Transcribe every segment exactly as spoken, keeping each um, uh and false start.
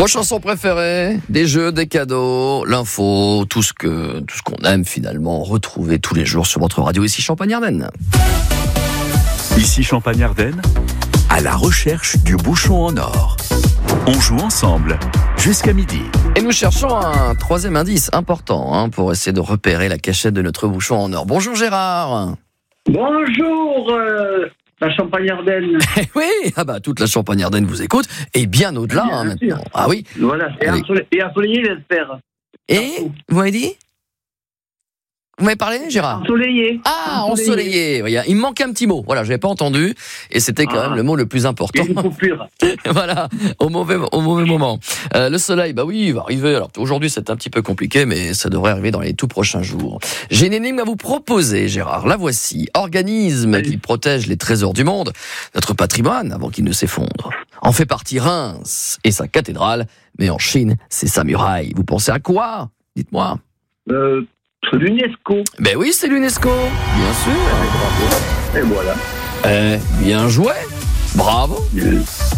Vos chansons préférées, des jeux, des cadeaux, l'info, tout ce que tout ce qu'on aime finalement retrouver tous les jours sur votre radio ici Champagne-Ardenne. Ici Champagne-Ardenne, à la recherche du bouchon en or. On joue ensemble jusqu'à midi. Et nous cherchons un troisième indice important hein, pour essayer de repérer la cachette de notre bouchon en or. Bonjour Gérard. Bonjour euh, la Champagne-Ardenne. Oui, ah bah toute la Champagne-Ardenne vous écoute et bien au-delà bien hein, maintenant. sûr. Ah oui. Voilà, et Allez. ensoleillé, et ensoleillé j'espère. Et vous m'avez dit? Vous m'avez parlé, Gérard? Ensoleillé. Ah, ensoleillé. Oui, il me manquait un petit mot. Voilà, je n'avais pas entendu. Et c'était quand Ah. même le mot le plus Il y important. a une coupure. Voilà, au mauvais, au mauvais moment. Euh, le soleil, bah oui, il va arriver. Alors aujourd'hui, c'est un petit peu compliqué, mais ça devrait arriver dans les tout prochains jours. J'ai une énigme à vous proposer, Gérard. La voici. Organisme Oui. qui protège les trésors du monde, notre patrimoine, avant qu'il ne s'effondre. En fait partie Reims et sa cathédrale, mais en Chine, c'est sa muraille. Vous pensez à quoi? Dites-moi. Euh, L'UNESCO. Ben oui, c'est l'UNESCO, bien sûr. Et voilà. Eh, bien joué. Bravo. Euh,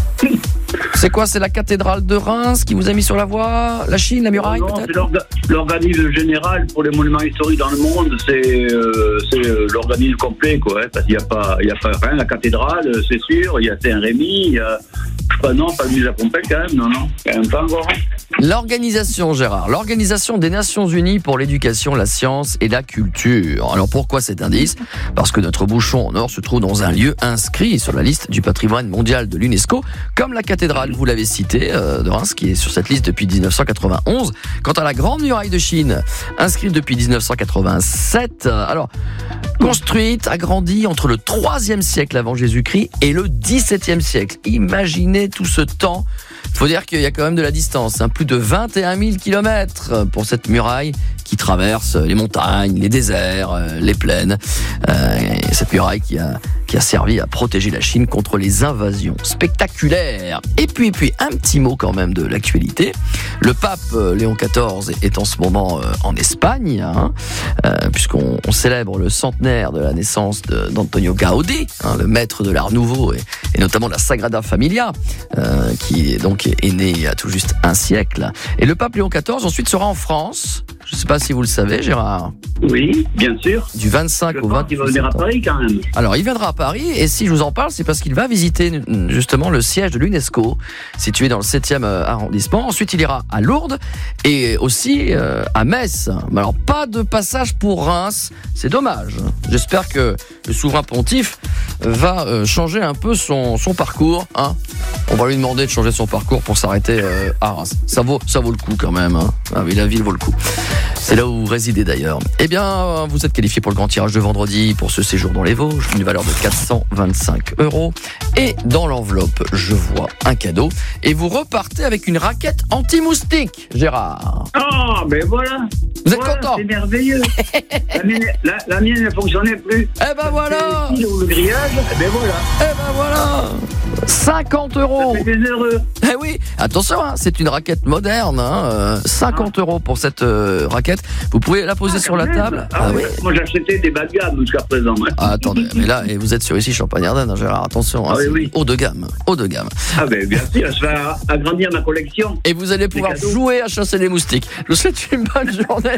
C'est quoi? C'est la cathédrale de Reims qui vous a mis sur la voie? La Chine, la muraille, non, c'est peut-être? l'orga- l'organisme général pour les monuments historiques dans le monde, c'est euh, c'est, euh, l'organisme complet, quoi. Hein, parce qu'il n'y a pas, il y a pas rien. La cathédrale, euh, c'est sûr. Il y a Saint-Rémy. Il y a, je sais pas, non, pas le musée à Pompey quand même. Non, non, quand même pas encore. L'organisation, Gérard, l'Organisation des Nations Unies pour l'éducation, la science et la culture. Alors pourquoi cet indice? Parce que notre bouchon en or se trouve dans un lieu inscrit sur la liste du patrimoine mondial de l'UNESCO, comme la cathédrale, vous l'avez cité, euh, de Reims, qui est sur cette liste depuis dix-neuf cent quatre-vingt-onze. Quant à la Grande Muraille de Chine, inscrite depuis dix-neuf cent quatre-vingt-sept, euh, alors construite, agrandie entre le troisième siècle avant Jésus-Christ et le dix-septième siècle. Imaginez tout ce temps. Il faut dire qu'il y a quand même de la distance, hein, plus de vingt et un mille kilomètres pour cette muraille qui traverse les montagnes, les déserts, euh, les plaines. Euh, et cette muraille qui a, qui a servi à protéger la Chine contre les invasions spectaculaires. Et puis, et puis un petit mot quand même de l'actualité. Le pape euh, Léon quatorze est en ce moment euh, en Espagne, hein, euh, puisqu'on on célèbre le centenaire de la naissance de, d'Antonio Gaudí, hein, le maître de l'art nouveau et, et notamment de la Sagrada Familia, euh, qui est donc est né il y a tout juste un siècle. Et le pape Léon quatorze ensuite sera en France. Je ne sais pas si vous le savez, Gérard. Oui, bien sûr. Du vingt-cinq Je au pense qu'il vingt-huit va venir à septembre. Paris quand même. Alors, il viendra à Paris, et si je vous en parle, c'est parce qu'il va visiter justement le siège de l'UNESCO, situé dans le septième arrondissement. Ensuite, il ira à Lourdes et aussi euh, à Metz. Mais alors, pas de passage pour Reims, c'est dommage. J'espère que le souverain pontife va euh, changer un peu son, son parcours. Hein. On va lui demander de changer son parcours pour s'arrêter euh, à Reims. Ça vaut, ça vaut le coup quand même. Hein. Ah oui, la ville vaut le coup. C'est là où vous résidez d'ailleurs. Eh bien, vous êtes qualifié pour le grand tirage de vendredi pour ce séjour dans les Vosges, une valeur de quatre cent vingt-cinq euros. Et dans l'enveloppe, je vois un cadeau. Et vous repartez avec une raquette anti-moustique, Gérard. Ah, ben voilà. Vous êtes Voilà, content? C'est merveilleux. la, mienne, la, la mienne ne fonctionnait plus. Eh ben voilà. Le fil ou le grillage, eh ben voilà. Eh ben voilà cinquante euros. Ça fait des heureux. Eh oui, attention, hein, c'est une raquette moderne. Hein, euh, cinquante euros pour cette euh, raquette. Vous pouvez la poser Ah, sur quand la même. table. Ah, oui. Moi, j'achetais des bas de gamme jusqu'à présent. Ouais. Ah, attendez, mais là, et vous êtes sur ici Champagne-Ardenne, hein, Gérard, attention, hein, Ah oui, c'est oui. haut de gamme, haut de gamme. Ah ben bien sûr, je vais agrandir ma collection. Et vous allez pouvoir cadeaux. jouer à chasser les moustiques. Je vous souhaite une bonne journée.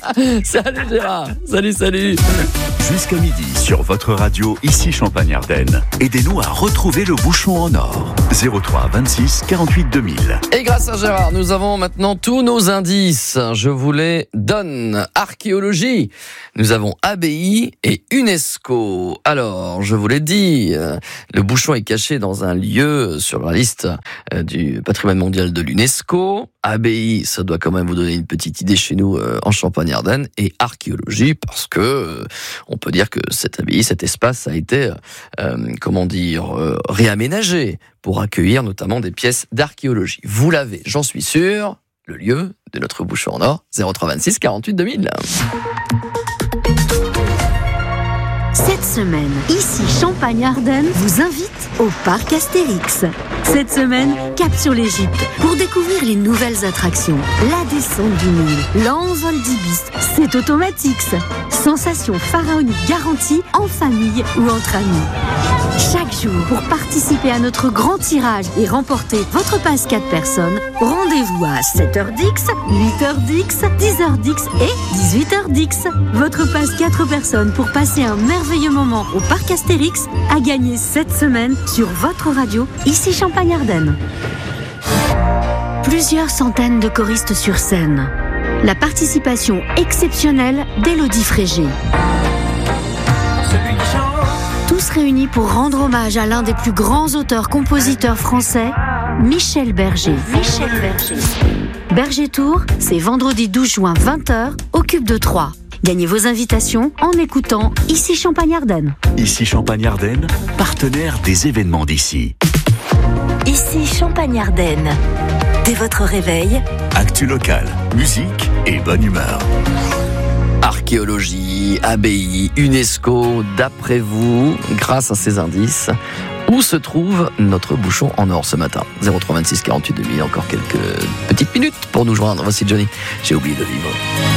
Salut Gérard, salut, salut. Jusqu'à midi sur votre radio, ici Champagne-Ardenne. Aidez-nous à retrouver le bouchon en or. zéro trois vingt-six quarante-huit deux mille. Et grâce à Gérard, nous avons maintenant tous nos indices. Je vous les donne. Archéologie, nous avons abbaye et UNESCO. Alors, je vous l'ai dit, euh, le bouchon est caché dans un lieu sur la liste euh, du patrimoine mondial de l'UNESCO. Abbaye, ça doit quand même vous donner une petite idée chez nous euh, en Champagne-Ardenne. Et archéologie, parce que euh, on peut dire que cette abbaye, cet espace a été, euh, comment dire, euh, réaménagé pour accueillir notamment des pièces d'archéologie. Vous l'avez, j'en suis sûr, le lieu de notre bouchon en or, zéro trois vingt-six quarante-huit deux mille. Cette semaine, ici Champagne-Ardenne vous invite au parc Astérix. Cette semaine, cap sur l'Égypte pour découvrir les nouvelles attractions. La descente du Nil, l'envol d'Ibis, c'est automatique. Sensation pharaonique garantie en famille ou entre amis. Chaque jour, pour participer à notre grand tirage et remporter votre passe quatre personnes, rendez-vous à sept heures dix, huit heures dix, dix heures dix et dix-huit heures dix. Votre passe quatre personnes pour passer un merveilleux moment au parc Astérix a gagné cette semaine sur votre radio, ici Champagne-Ardenne. Plusieurs centaines de choristes sur scène. La participation exceptionnelle d'Élodie Frégé. Tous réunis pour rendre hommage à l'un des plus grands auteurs-compositeurs français, Michel Berger. Michel Berger. Berger Tour, c'est vendredi douze juin vingt heures au Cube de Troyes. Gagnez vos invitations en écoutant Ici Champagne-Ardenne. Ici Champagne-Ardenne, partenaire des événements d'ici. Ici Champagne-Ardenne. Dès votre réveil, Actu local, musique et bonne humeur. Archéologie, abbaye, UNESCO, d'après vous, grâce à ces indices, où se trouve notre bouchon en or ce matin? zéro trois vingt-six quarante-huit deux mille, encore quelques petites minutes pour nous joindre. Voici Johnny, j'ai oublié le livre.